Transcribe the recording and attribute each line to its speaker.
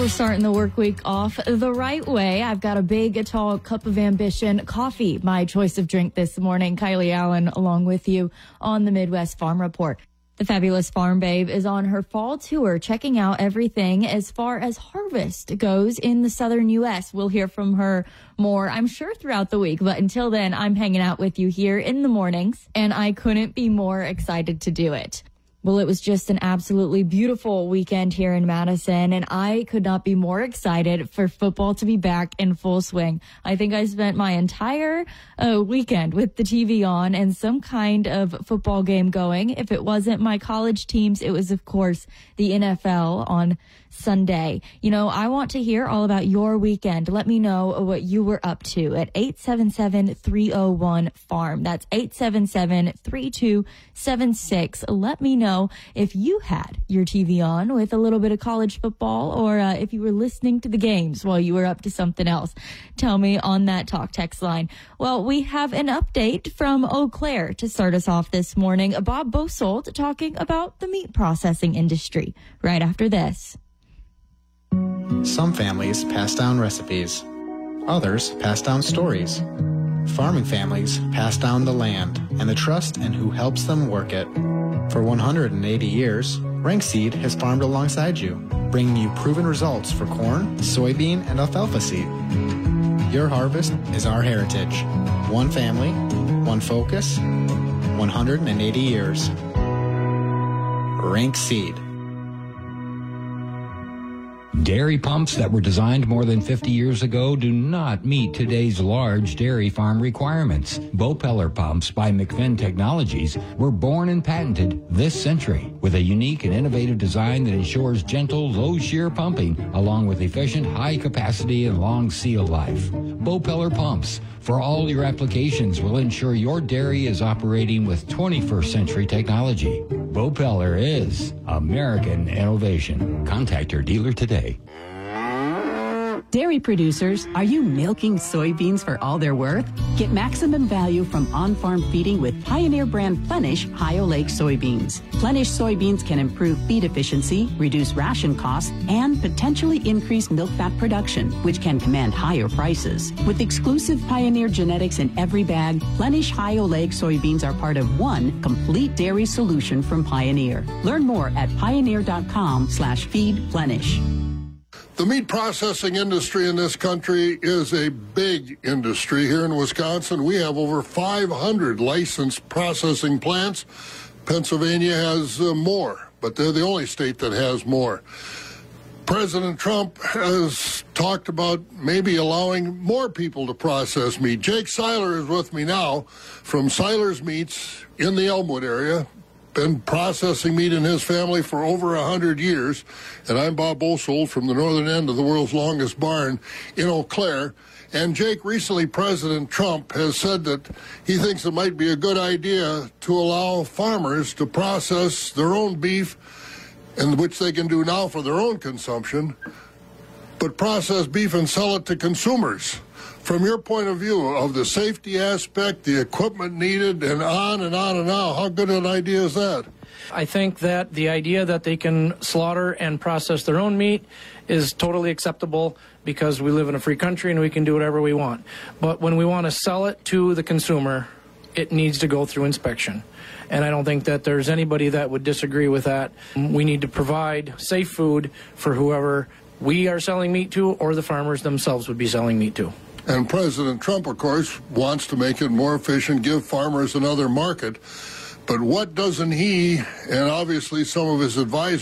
Speaker 1: Starting the work week off the right way. I've got a big, tall cup of ambition coffee, my choice of drink this morning. Kylie Allen along with you on the Midwest Farm Report. The fabulous farm babe is on her fall tour, checking out everything as far as harvest goes in the southern U.S. We'll hear from her more, I'm sure, throughout the week. But until then, I'm hanging out with you here in the mornings, and I couldn't be more excited to do it. Well, it was just an absolutely beautiful weekend here in Madison, and I could not be more excited for football to be back in full swing. I think I spent my entire weekend with the TV on and some kind of football game going. If it wasn't my college teams, it was, of course, the NFL on Sunday. You know, I want to hear all about your weekend. Let me know what you were up to at 877-301-FARM. That's 877-3276. Let me know if you had your TV on with a little bit of college football or if you were listening to the games while you were up to something else. Tell me on that talk text line. Well, we have an update from Eau Claire to start us off this morning. Bob Bosold talking about the meat processing industry right after this.
Speaker 2: Some families pass down recipes. Others pass down stories. Farming families pass down the land and the trust in who helps them work it. For 180 years, Rank Seed has farmed alongside you, bringing you proven results for corn, soybean, and alfalfa seed. Your harvest is our heritage. One family, one focus, 180 years. Rank Seed.
Speaker 3: Dairy pumps that were designed more than 50 years ago do not meet today's large dairy farm requirements. Bopeller pumps by McFinn Technologies were born and patented this century with a unique and innovative design that ensures gentle, low-shear pumping along with efficient, high capacity and long seal life. Bopeller pumps for all your applications will ensure your dairy is operating with 21st century technology. Bopeller is American innovation. Contact your dealer today.
Speaker 4: Dairy producers, are you milking soybeans for all they're worth? Get maximum value from on-farm feeding with Pioneer brand Plenish High-Oleic soybeans. Plenish soybeans can improve feed efficiency, reduce ration costs, and potentially increase milk fat production, which can command higher prices. With exclusive Pioneer genetics in every bag, Plenish High-Oleic soybeans are part of one complete dairy solution from Pioneer. Learn more at pioneer.com/feedplenish.
Speaker 5: The meat processing industry in this country is a big industry. Here in Wisconsin, we have over 500 licensed processing plants. Pennsylvania has more, but they're the only state that has more. President Trump has talked about maybe allowing more people to process meat. Jake Seiler is with me now from Seiler's Meats in the Elmwood area. Been processing meat in his family for over 100 years. And I'm Bob Bosold from the northern end of the world's longest barn in Eau Claire. And Jake, recently President Trump has said that he thinks it might be a good idea to allow farmers to process their own beef, and which they can do now for their own consumption, but process beef and sell it to consumers. From your point of view of the safety aspect, the equipment needed, and on and on and on, how good an idea is that?
Speaker 6: I think that the idea that they can slaughter and process their own meat is totally acceptable because we live in a free country and we can do whatever we want. But when we want to sell it to the consumer, it needs to go through inspection. And I don't think that there's anybody that would disagree with that. We need to provide safe food for whoever we are selling meat to or the farmers themselves would be selling meat to.
Speaker 5: And President Trump, of course, wants to make it more efficient, give farmers another market. But what doesn't he, and obviously some of his advisors,